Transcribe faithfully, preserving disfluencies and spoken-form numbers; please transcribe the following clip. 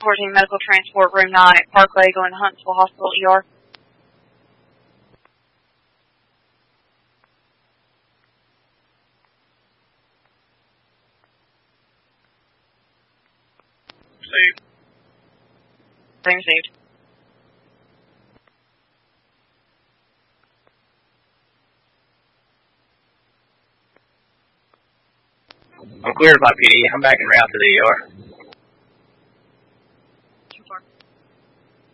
fourteen medical transport, room nine at Parkway, going to Huntsville Hospital E R. Received. Thing received. I'm cleared by P D. I'm back en route to the E R.